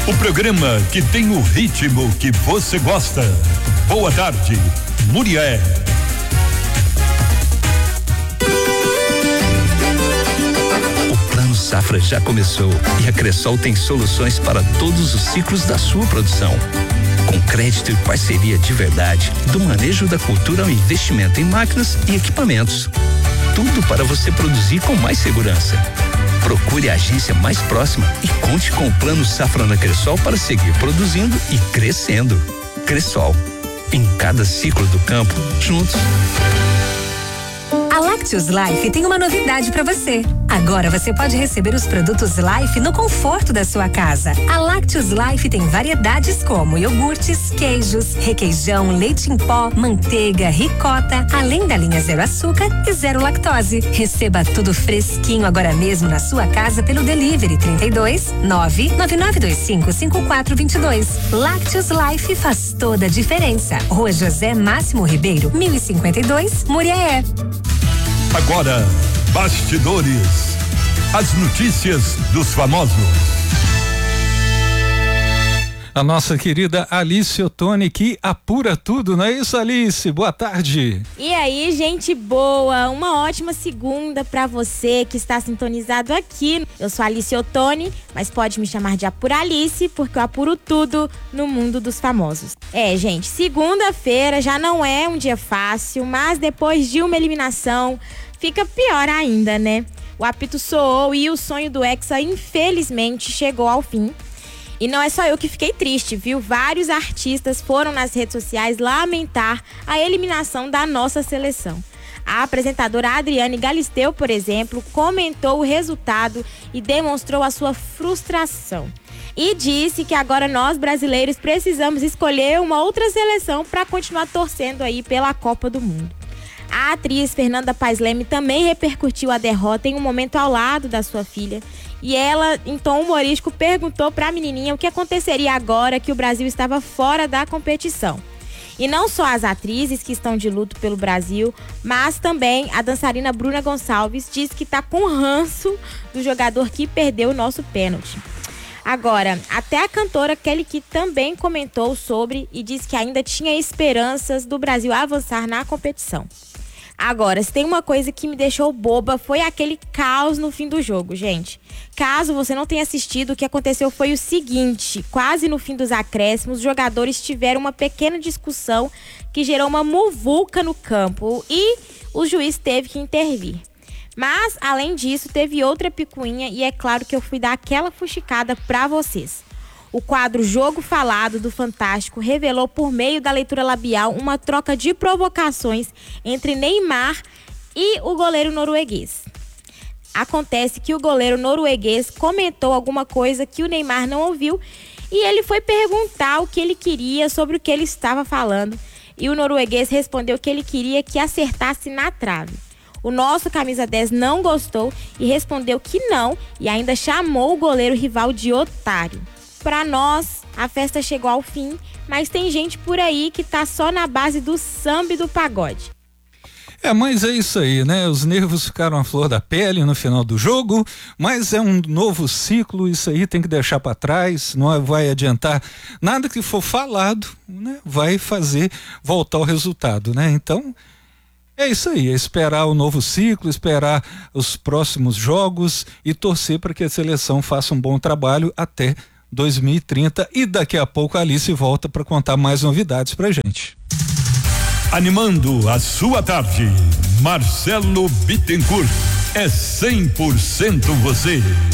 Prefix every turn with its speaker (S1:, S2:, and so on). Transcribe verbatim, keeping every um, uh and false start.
S1: O programa que tem o ritmo que você gosta. Boa tarde, Murié.
S2: O Plano Safra já começou e a Cressol tem soluções para todos os ciclos da sua produção. Com crédito e parceria de verdade, do manejo da cultura ao investimento em máquinas e equipamentos. Tudo para você produzir com mais segurança. Procure a agência mais próxima e conte com o Plano Safra na Cressol para seguir produzindo e crescendo. Cressol, em cada ciclo do campo, juntos.
S3: A Lactus Life tem uma novidade para você. Agora você pode receber os produtos Life no conforto da sua casa. A Lactus Life tem variedades como iogurtes, queijos, requeijão, leite em pó, manteiga, ricota, além da linha zero açúcar e zero lactose. Receba tudo fresquinho agora mesmo na sua casa pelo delivery trinta e dois, nove nove nove dois cinco, cinco quatro dois dois. Lactus Life faz toda a diferença. Rua José Máximo Ribeiro, mil e cinquenta e dois, Muriaé.
S1: Agora, bastidores. As notícias dos famosos.
S4: A nossa querida Alice Ottoni que apura tudo, não é isso, Alice? Boa tarde.
S5: E aí, gente boa, uma ótima segunda pra você que está sintonizado aqui. Eu sou Alice Ottoni, mas pode me chamar de Apura Alice, porque eu apuro tudo no mundo dos famosos. É, gente, segunda-feira já não é um dia fácil, mas depois de uma eliminação, fica pior ainda, né? O apito soou e o sonho do Hexa, infelizmente, chegou ao fim. E não é só eu que fiquei triste, viu? Vários artistas foram nas redes sociais lamentar a eliminação da nossa seleção. A apresentadora Adriane Galisteu, por exemplo, comentou o resultado e demonstrou a sua frustração. E disse que agora nós, brasileiros, precisamos escolher uma outra seleção para continuar torcendo aí pela Copa do Mundo. A atriz Fernanda Paes Leme também repercutiu a derrota em um momento ao lado da sua filha. E ela, em tom humorístico, perguntou para a menininha o que aconteceria agora que o Brasil estava fora da competição. E não só as atrizes que estão de luto pelo Brasil, mas também a dançarina Bruna Gonçalves diz que está com ranço do jogador que perdeu o nosso pênalti. Agora, até a cantora Kelly Key também comentou sobre e disse que ainda tinha esperanças do Brasil avançar na competição. Agora, se tem uma coisa que me deixou boba, foi aquele caos no fim do jogo, gente. Caso você não tenha assistido, o que aconteceu foi o seguinte: quase no fim dos acréscimos, os jogadores tiveram uma pequena discussão que gerou uma muvuca no campo e o juiz teve que intervir. Mas, além disso, teve outra picuinha e é claro que eu fui dar aquela fuxicada pra vocês. O quadro Jogo Falado do Fantástico revelou por meio da leitura labial uma troca de provocações entre Neymar e o goleiro norueguês. Acontece que o goleiro norueguês comentou alguma coisa que o Neymar não ouviu e ele foi perguntar o que ele queria sobre o que ele estava falando. E o norueguês respondeu que ele queria que acertasse na trave. O nosso camisa dez não gostou e respondeu que não e ainda chamou o goleiro rival de otário. Para nós, a festa chegou ao fim, mas tem gente por aí que tá só na base do samba e do pagode.
S4: É, mas é isso aí, né? Os nervos ficaram à flor da pele no final do jogo, mas é um novo ciclo, isso aí tem que deixar para trás, não vai adiantar nada que for falado, né? Vai fazer voltar o resultado, né? Então, é isso aí, é esperar o novo ciclo, esperar os próximos jogos e torcer para que a seleção faça um bom trabalho até dois mil e trinta e daqui a pouco a Alice volta para contar mais novidades pra gente.
S1: Animando a sua tarde, Marcelo Bittencourt é cem por cento você.